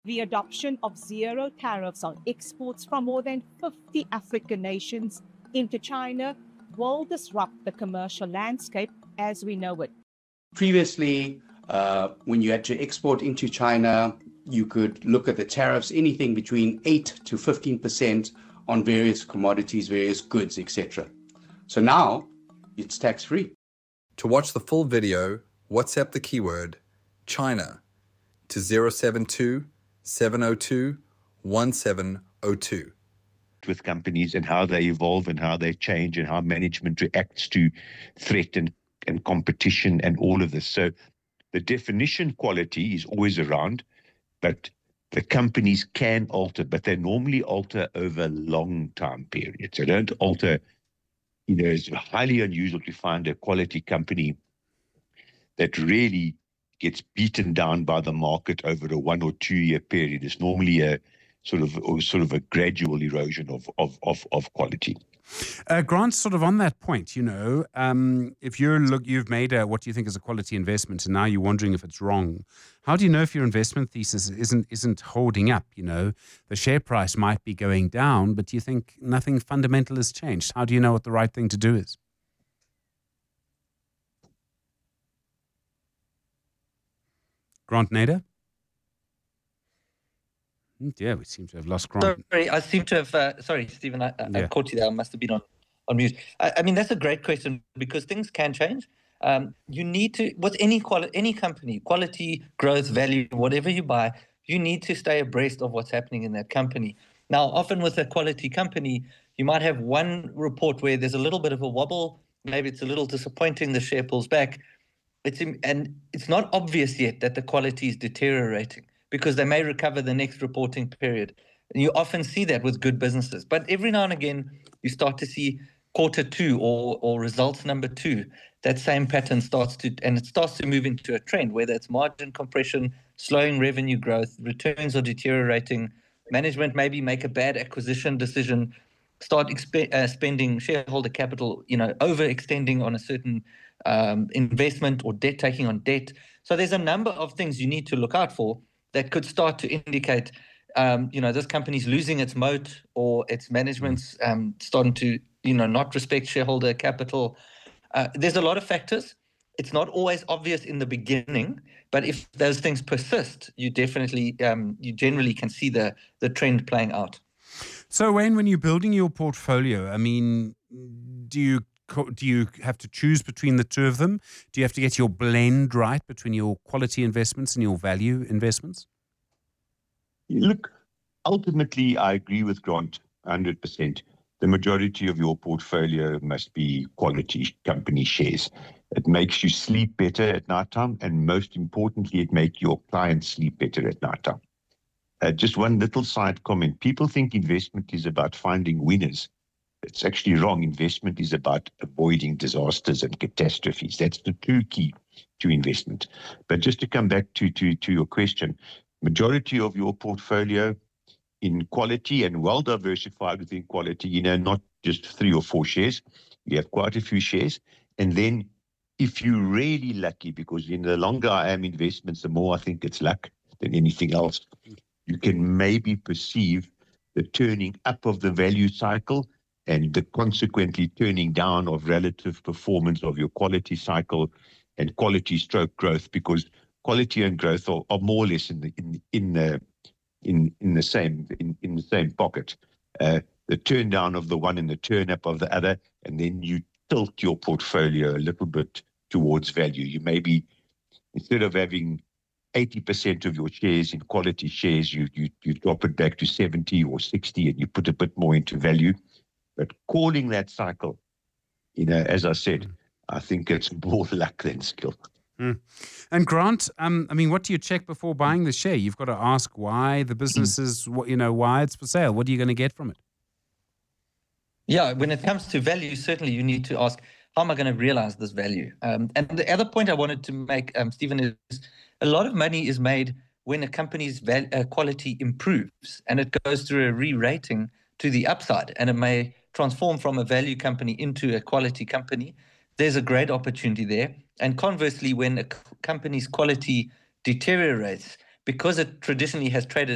The adoption of zero tariffs on exports from more than 50 African nations into China will disrupt the commercial landscape as we know it. Previously, when you had to export into China, you could look at the tariffs, anything between 8 to 15% on various commodities, various goods, etc. So now it's tax-free. To watch the full video, WhatsApp the keyword China to 072 702 1702. With companies and how they evolve and how they change and how management reacts to threat and competition and all of this. So the definition quality is always around, but the companies can alter, but they normally alter over long time periods. They don't alter, it's highly unusual to find a quality company that really gets beaten down by the market over a 1 or 2 year period. It's normally a sort of a gradual erosion of quality. Grant, sort of on that point, if you've made what you think is a quality investment, and now you're wondering if it's wrong. How do you know if your investment thesis isn't holding up? The share price might be going down, but you think nothing fundamental has changed. How do you know what the right thing to do is? Grant Nader? Yeah, we seem to have lost Grant. Sorry, I seem to have... sorry, Stephen, I caught you there. I must have been on mute. I mean, that's a great question because things can change. You need to... With any company, quality, growth, value, whatever you buy, you need to stay abreast of what's happening in that company. Now, often with a quality company, you might have one report where there's a little bit of a wobble. Maybe it's a little disappointing. The share pulls back. And it's not obvious yet that the quality is deteriorating, because they may recover the next reporting period. And you often see that with good businesses. But every now and again, you start to see quarter 2 or results number 2, that same pattern starts to move into a trend, whether it's margin compression, slowing revenue growth, returns are deteriorating, management maybe make a bad acquisition decision, start spending shareholder capital, overextending on a certain investment or debt, taking on debt. So there's a number of things you need to look out for that could start to indicate, this company's losing its moat or its management's starting to, not respect shareholder capital. There's a lot of factors. It's not always obvious in the beginning, but if those things persist, you definitely, you generally can see the trend playing out. So, Wayne, when you're building your portfolio, I mean, do you have to choose between the two of them? Do you have to get your blend right between your quality investments and your value investments? Look, ultimately, I agree with Grant 100%. The majority of your portfolio must be quality company shares. It makes you sleep better at night time, and most importantly, it makes your clients sleep better at night time. Just one little side comment. People think investment is about finding winners. It's actually wrong. Investment is about avoiding disasters and catastrophes. That's the true key to investment. But just to come back to your question, majority of your portfolio in quality and well diversified within quality, not just 3 or 4 shares. You have quite a few shares. And then if you're really lucky, because the longer I am investments, the more I think it's luck than anything else, you can maybe perceive the turning up of the value cycle and the consequently turning down of relative performance of your quality cycle and quality stroke growth, because quality and growth are more or less in the same pocket. The turn down of the one and the turn up of the other, and then you tilt your portfolio a little bit towards value. You maybe, instead of having 80% of your shares in quality shares, you drop it back to 70 or 60 and you put a bit more into value. But calling that cycle, as I said, I think it's more luck than skill. And Grant, what do you check before buying the share? You've got to ask why the business is, why it's for sale. What are you going to get from it? Yeah, when it comes to value, certainly you need to ask, how am I going to realize this value? And the other point I wanted to make, Stephen, is a lot of money is made when a company's quality improves and it goes through a re-rating to the upside, and it may transform from a value company into a quality company. There's a great opportunity there. And conversely, when a company's quality deteriorates, because it traditionally has traded